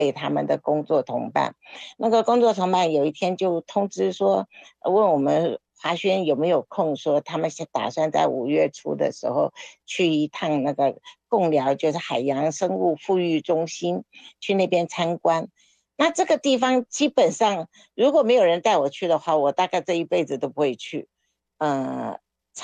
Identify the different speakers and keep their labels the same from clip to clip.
Speaker 1: 给他们的工作同伴。那个工作同伴有一天就通知说，问我们华轩有没有空，说他们是打算在5月初的时候去一趟那个贡寮，就是海洋生物复育中心，去那边参观。那这个地方基本上如果没有人带我去的话，我大概这一辈子都不会去。呃，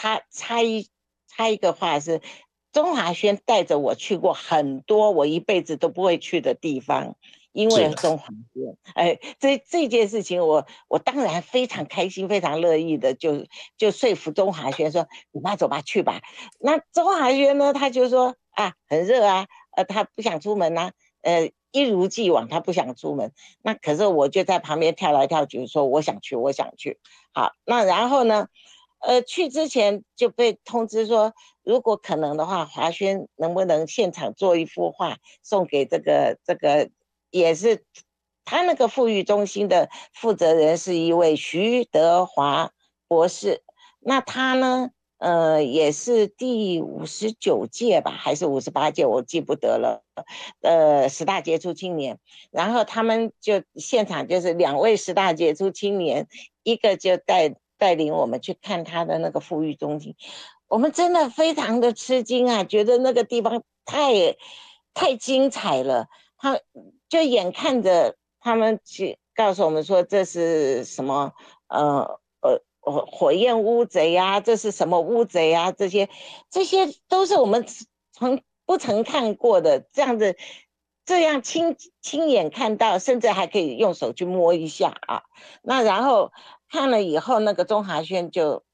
Speaker 1: 插一个话是，中华轩带着我去过很多我一辈子都不会去的地方，因为中华轩，这件事情我当然非常开心，非常乐意的就说服中华轩说，你妈走吧，去吧。那中华轩呢，他就说啊，很热啊，他不想出门啊，一如既往他不想出门。那可是我就在旁边跳来跳去说我想去，我想去。好，那然后呢？去之前就被通知说，如果可能的话，华轩能不能现场做一幅画送给这个，也是他那个富裕中心的负责人是一位徐德华博士。那他呢，也是第59届吧，还是58届，我记不得了。10大杰出青年，然后他们就现场就是2位10大杰出青年，一个就带领我们去看他的那个富裕中心。我们真的非常的吃惊啊，觉得那个地方太精彩了。他就眼看着他们去告诉我们说这是什么火焰乌贼啊，这是什么乌贼啊，这些都是我们不曾看过的，这样亲眼看到，甚至还可以用手去摸一下啊。那然后看了以后，那个钟华轩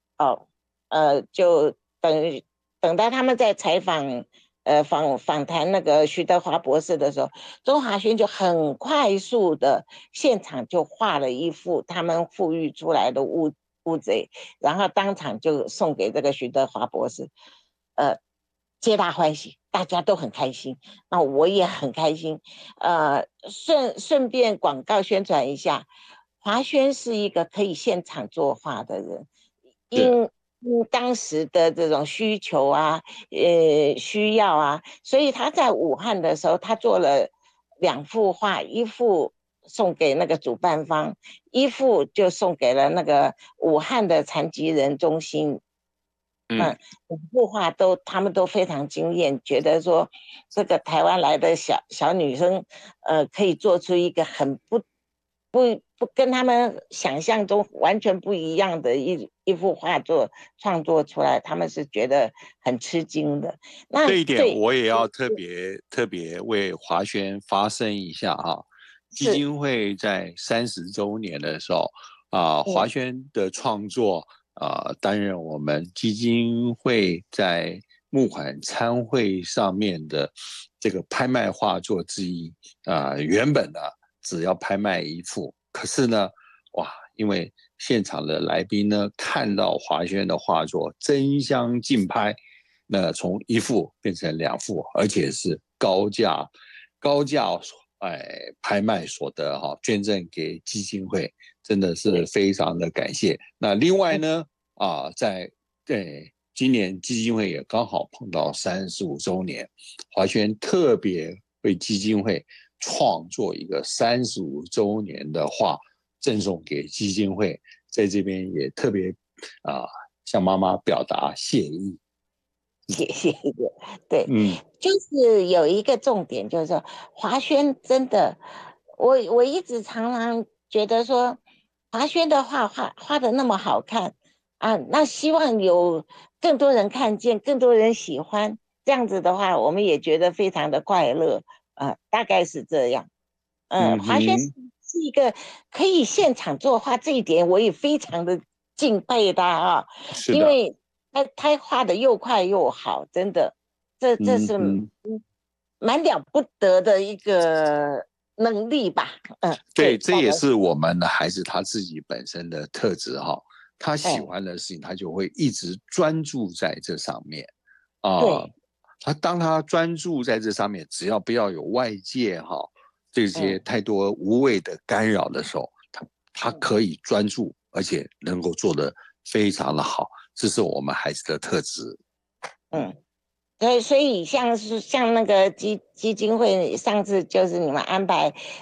Speaker 1: 就等到他们在采访访谈那个徐德华博士的时候，钟华轩就很快速的现场就画了一幅他们富裕出来的乌贼，然后当场就送给这个徐德华博士，皆大欢喜，大家都很开心，那我也很开心。顺便广告宣传一下，华轩是一个可以现场作画的人，因当时的这种需求啊，需要啊，所以他在武汉的时候，他做了2幅画，一幅送给那个主办方，一幅就送给了那个武汉的残疾人中心。2幅画他们都非常惊艳，觉得说这个台湾来的小女生，可以做出一个很不跟他们想象中完全不一样的一幅画作创作出来，他们是觉得很吃惊的。那
Speaker 2: 这一点我也要特别为华轩发声一下哈。基金会在30周年的时候华轩的创作担任我们基金会在募款参会上面的这个拍卖画作之一原本呢只要拍卖一幅，可是呢哇，因为现场的来宾呢看到华轩的画作争相竞拍，那从1幅变成2幅，而且是高价拍卖所得捐赠给基金会，真的是非常的感谢。那另外呢在今年基金会也刚好碰到35周年，华轩特别为基金会创作一个35周年的画赠送给基金会，在这边也特别向妈妈表达谢意。
Speaker 1: 谢谢。对，就是有一个重点，就是说华轩真的，我一直常常觉得说华轩的画的那么好看啊，那希望有更多人看见，更多人喜欢，这样子的话，我们也觉得非常的快乐大概是这样。华轩是一个可以现场作画，这一点我也非常的敬佩他因为他画的又快又好，真的，这是蛮了不得的一个能力吧。
Speaker 2: 对，这也是我们的孩子他自己本身的特质他喜欢的事情，他就会一直专注在这上面当他专注在这上面，只要不要有外界这些太多无谓的干扰的时候，他可以专注，而且能够做得非常的好，这是我们孩子的特质。
Speaker 1: 对，所以像那个基金会，上次就是你们安排